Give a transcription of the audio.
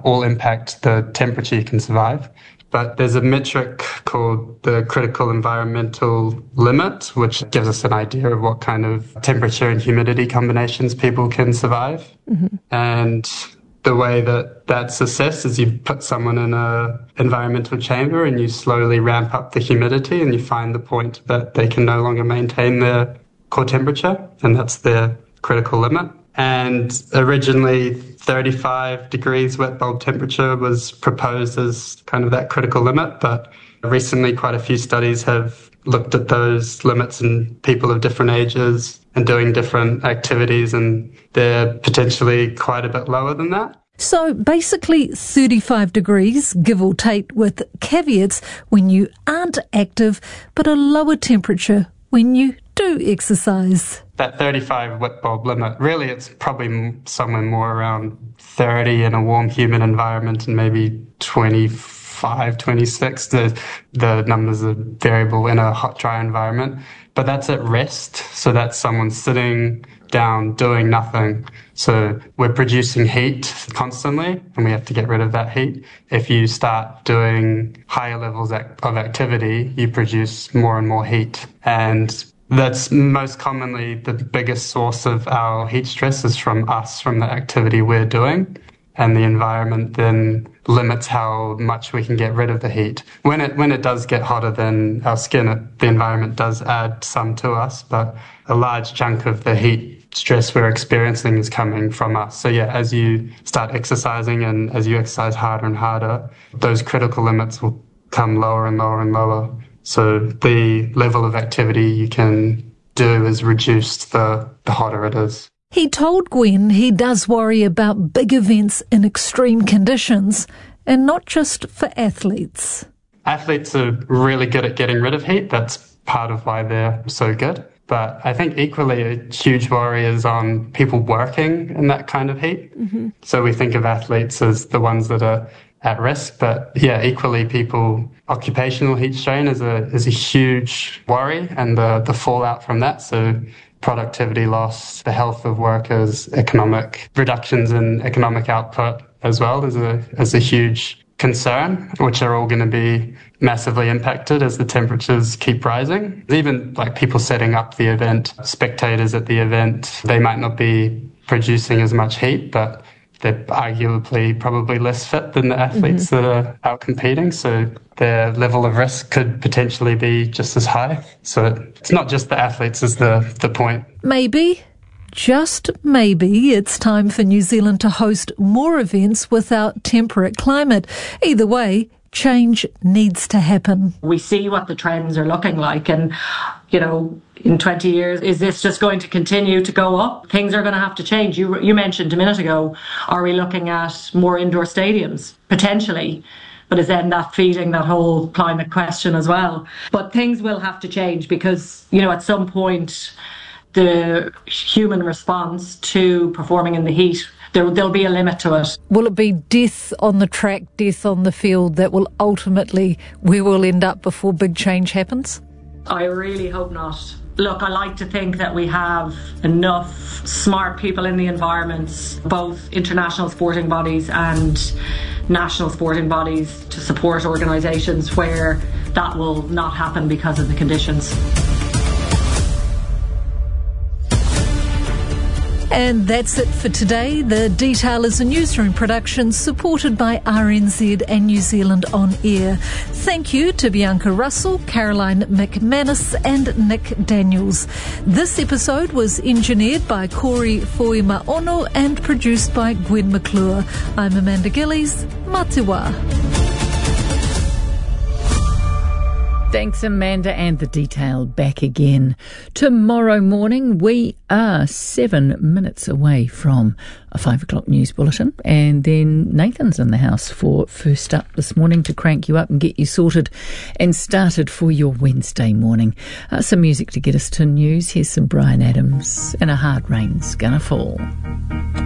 all impact the temperature you can survive. But there's a metric called the critical environmental limit, which gives us an idea of what kind of temperature and humidity combinations people can survive. Mm-hmm. And the way that that's assessed is you put someone in an environmental chamber and you slowly ramp up the humidity and you find the point that they can no longer maintain their core temperature, and that's their critical limit. And originally 35 degrees wet bulb temperature was proposed as kind of that critical limit, but recently quite a few studies have looked at those limits in people of different ages and doing different activities, and they're potentially quite a bit lower than that. So basically 35 degrees, give or take, with caveats when you aren't active, but a lower temperature when you do exercise. That 35 wet bulb limit, really it's probably somewhere more around 30 in a warm, humid environment and maybe 25, 26. The numbers are variable in a hot, dry environment. But that's at rest, so that's someone sitting down doing nothing. So we're producing heat constantly and we have to get rid of that heat. If you start doing higher levels of activity, you produce more and more heat. And that's most commonly the biggest source of our heat stress is from us, from the activity we're doing. And the environment then limits how much we can get rid of the heat. When it does get hotter than our skin, the environment does add some to us, but a large chunk of the heat stress we're experiencing is coming from us. So yeah, as you start exercising and as you exercise harder and harder, those critical limits will come lower and lower and lower. So the level of activity you can do is reduced the hotter it is. He told Gwen he does worry about big events in extreme conditions, and not just for athletes. Athletes are really good at getting rid of heat. That's part of why they're so good. But I think equally a huge worry is on people working in that kind of heat. Mm-hmm. So we think of athletes as the ones that are at risk, but yeah, equally occupational heat strain is a huge worry, and the fallout from that. So productivity loss, the health of workers, economic reductions in economic output as well is a huge concern, which are all going to be massively impacted as the temperatures keep rising. Even like people setting up the event, spectators at the event, they might not be producing as much heat, but they're arguably probably less fit than the athletes that are out competing. So their level of risk could potentially be just as high. So it's not just the athletes is the point. Maybe, just maybe, it's time for New Zealand to host more events with our temperate climate. Either way, change needs to happen. We see what the trends are looking like, and, you know, in 20 years, is this just going to continue to go up? Things are going to have to change. You mentioned a minute ago, are we looking at more indoor stadiums? Potentially. But is then that feeding that whole climate question as well? But things will have to change because, you know, at some point, the human response to performing in the heat, there'll be a limit to it. Will it be death on the track, death on the field that will ultimately where we'll end up before big change happens? I really hope not. Look, I like to think that we have enough smart people in the environments, both international sporting bodies and national sporting bodies, to support organisations where that will not happen because of the conditions. And that's it for today. The Detail is a newsroom production supported by RNZ and New Zealand On Air. Thank you to Bianca Russell, Caroline McManus and Nick Daniels. This episode was engineered by Corey Foima-Ono and produced by Gwen McClure. I'm Amanda Gillies. Matiwa. Thanks, Amanda, and The Detail back again. Tomorrow morning, we are 7 minutes away from a 5 o'clock news bulletin, and then Nathan's in the house for First Up this morning to crank you up and get you sorted and started for your Wednesday morning. Some music to get us to news. Here's some Bryan Adams, and A Hard Rain's Gonna Fall.